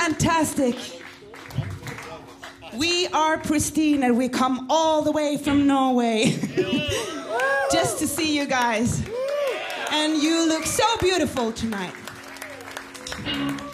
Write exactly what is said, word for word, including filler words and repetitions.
Fantastic. We are Pristine and we come all the way from Norway just to see you guys. And you look so beautiful tonight.